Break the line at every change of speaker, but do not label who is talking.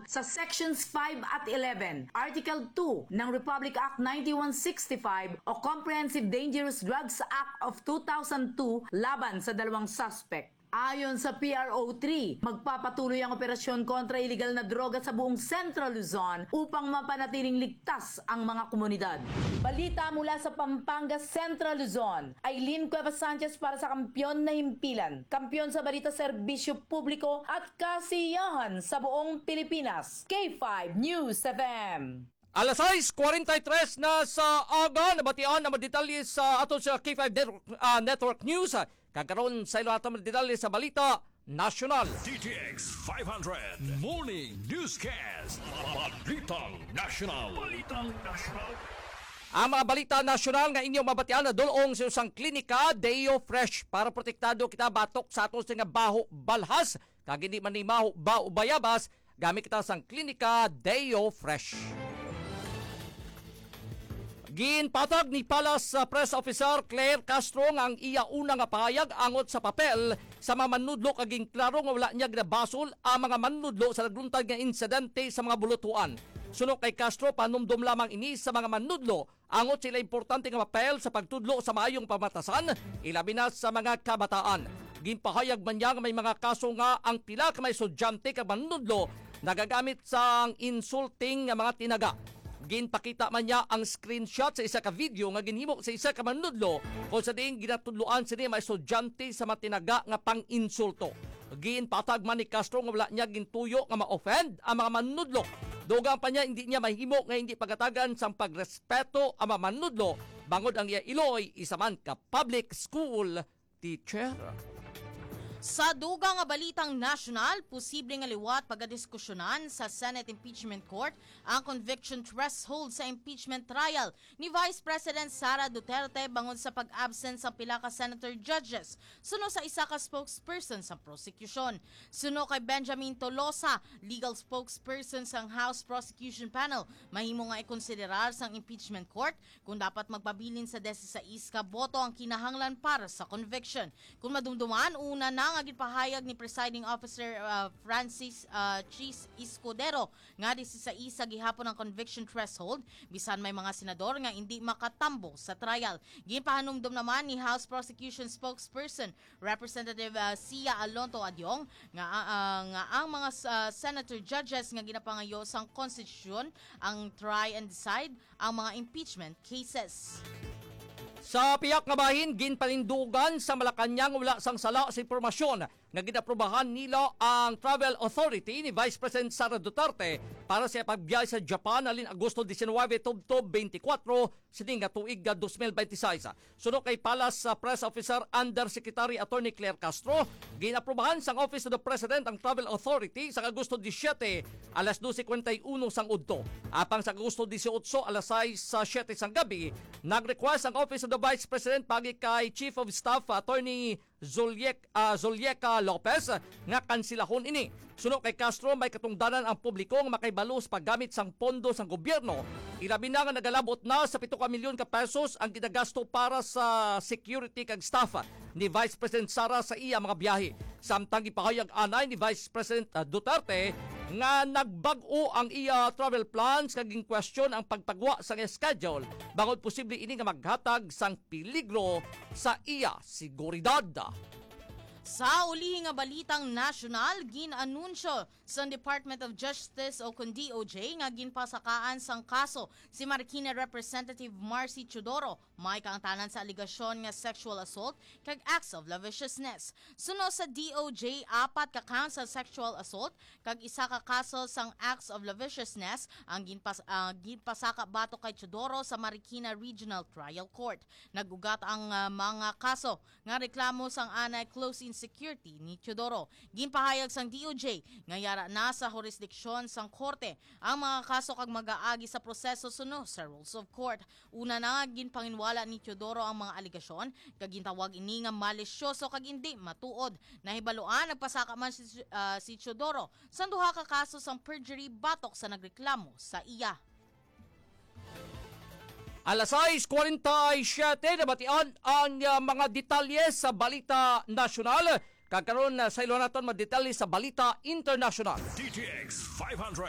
sa Sections 5 at 11, Article 2 ng Republic Act 9165 o Comprehensive Dangerous Drugs Act of 2002 laban sa dalawang suspect. Ayon sa PRO3, magpapatuloy ang operasyon kontra iligal na droga sa buong Central Luzon upang mapanatiling ligtas ang mga komunidad. Balita mula sa Pampanga, Central Luzon. Aileen Cuevas Sanchez para sa Kampyon na Himpilan, kampiyon sa balita serbisyo publiko at kasiyahan sa buong Pilipinas. K5 News FM.
Alas 6:43 na sa aga, nabatian ang detalye sa ato sa K5 Network News. Kagkaroon sa ilo atong detalye sa balita nasyonal.
DTX 500 Morning Newscast. Balitang Nasyonal.
Ang mga balita nasyonal nga inyong mabatian na dulong sa isang klinika Deo Fresh para protektado kita batok sa aton nga baho balhas kag hindi man ni maho bao bayabas gamit kita sang klinika Deo Fresh. Ginpatag ni Palas Press Officer Claire Castro ang iya una nga pahayag angot sa papel sa mga manudlo kaging klaro nga wala niya ginabasol ang mga manudlo sa nagluntad nga insidente sa mga bulutuan. Sunod kay Castro, panumdum lamang ini sa mga manudlo angot sila importante nga papel sa pagtudlo sa maayong pamatasan, ilabi na sa mga kabataan. Ginpahayag man niya nga may mga kaso nga ang pila ka may estudyante ka manudlo nagagamit sa insulting nga mga tinaga. Ginpakita man niya ang screenshot sa isa ka video nga ginhimo sa isa ka manudlo kung sa diing ginatudloan sini mga estudyante sa matinaga nga pang-insulto. Ginpatag man ni Castro nga wala niya gintuyo nga ma-offend ang mga manudlo. Dugang pa niya hindi niya mahimo nga hindi pagatagan sang pagrespeto ang mga manudlo bangod ang iya iloy isa man ka public school teacher.
Sa dugang nga balitang nasyonal, posible nga liwat pagdiskusyonan sa Senate Impeachment Court ang conviction threshold sa impeachment trial ni Vice President Sara Duterte bangod sa pag-absent sa pila ka senator judges suno sa isa ka spokesperson sa prosecution. Suno kay Benjamin Tolosa, legal spokesperson sa House Prosecution Panel, mahimo nga ikonsiderar sang impeachment court kung dapat magpabilin sa 16 ka boto ang kinahanglan para sa conviction. Kung madumduman, una na nga ginpahayag ni Presiding Officer Francis Chis Escudero nga di sa isa gihapon ang conviction threshold bisan may mga senador nga hindi makatambo sa trial. Ginpahanumdum naman ni House Prosecution Spokesperson Representative Sia Alonto Adyong nga ang mga senator judges nga ginapangayo sang konstitusyon ang try and decide ang mga impeachment cases.
Sa piyak nga bahin, ginpalindugan sa Malacañang wala sang sala sa impormasyon nga ginaprobahan nila ang Travel Authority ni Vice President Sara Duterte para sa pagbiyahe sa Japan alin Agosto 19 tubtob 24 sining nga tuig 2026. Sunod kay Palas Press Officer Undersecretary Attorney Claire Castro, ginaprobahan sang Office of the President ang Travel Authority sa Agosto 17 alas 12:51 sang udto. Apang sa Agosto 18 alas 6 sa 7 sang gabi, nag-request ang Office of the Vice President pagi kay Chief of Staff Attorney Zolieca Lopez nga kansilahon ini. Sunod kay Castro, may katungdanan ang publiko nga makaibalo sa paggamit sang pondo sang gobyerno. Ilabi na nga nagalabot na sa 7 milyon ka pesos ang ginagasto para sa security kag staff ni Vice President Sara sa iya mga biyahe. Samtang ipahayag anay ni Vice President Duterte nga nagbag-o ang iya travel plans kag in question ang pagpagwa sa schedule bangod posible ini nga maghatag sang peligro sa iya seguridad.
Sa uli nga balitang nasyonal, ginanunsyo sa Department of Justice o kung DOJ nga ginpasakaan sang kaso si Marikina Representative Marcy Chodoro may kaangtanan sa aligasyon nga sexual assault kag acts of lasciviousness. Suno sa DOJ, 4 ka count sa sexual assault kag isa ka kaso sang acts of lasciviousness ang ginpasaka bato kay Chodoro sa Marikina Regional Trial Court. Nagugat ang mga kaso nga reklamo sang anay close security ni Chodoro. Ginpahayag sang DOJ nga yara na sa jurisdiksyon sang korte ang mga kaso kag mag-aagi sa proseso suno sa rules of court. Una na ginpanginwala ni Chodoro ang mga aligasyon kag gintawag ini nga malisyoso kag hindi matuod. Nahibaluan nagpasaka man si Chodoro sa duha ka kaso sang perjury batok sa nagreklamo sa iya.
Alas 6:47 nabatian ang mga detalye sa balita nasyonal. Kagkaroon sa ilo naton mga detalye sa balita internasyonal.
DTX 500